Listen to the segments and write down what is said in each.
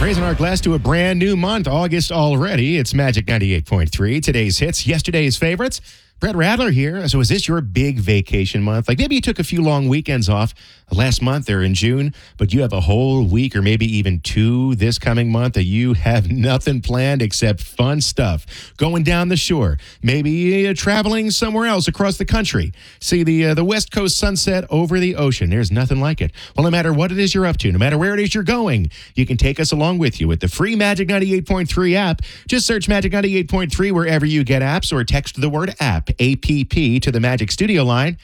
Raising our glass to a brand new month, August already. It's Magic 98.3. Today's hits, yesterday's favorites. Brett Radler here. So is this your big vacation month? Like maybe you took a few long weekends off last month or in June, but you have a whole week or maybe even two this coming month that you have nothing planned except fun stuff. Going down the shore, maybe traveling somewhere else across the country. See the West Coast sunset over the ocean. There's nothing like it. Well, no matter what it is you're up to, no matter where it is you're going, you can take us along with you with the free Magic 98.3 app. Just search Magic 98.3 wherever you get apps or text the word app, APP, to the Magic Studio line,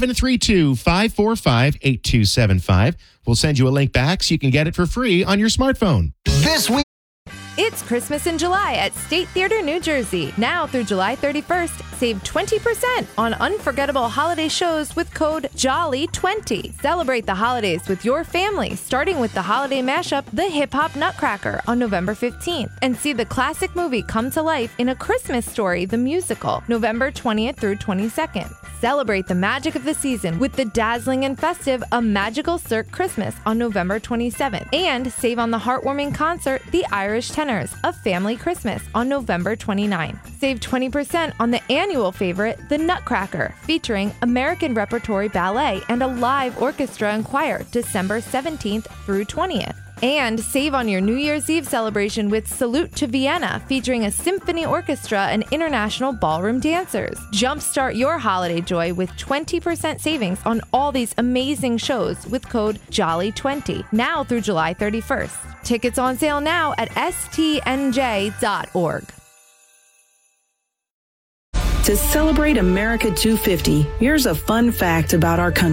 732-545-8275. We'll send you a link back so you can get it for free on your smartphone. This week. It's Christmas in July at State Theater, New Jersey. Now through July 31st, save 20% on unforgettable holiday shows with code JOLLY20. Celebrate the holidays with your family, starting with the holiday mashup, The Hip Hop Nutcracker, on November 15th. And see the classic movie come to life in A Christmas Story, the musical, November 20th through 22nd. Celebrate the magic of the season with the dazzling and festive A Magical Cirque Christmas on November 27th. And save on the heartwarming concert, The Irish Tenors, A Family Christmas, on November 29th. Save 20% on the annual favorite, The Nutcracker, featuring American Repertory Ballet and a live orchestra and choir, December 17th through 20th. And save on your New Year's Eve celebration with Salute to Vienna, featuring a symphony orchestra and international ballroom dancers. Jumpstart your holiday joy with 20% savings on all these amazing shows with code JOLLY20, now through July 31st. Tickets on sale now at stnj.org. To celebrate America 250, here's a fun fact about our country.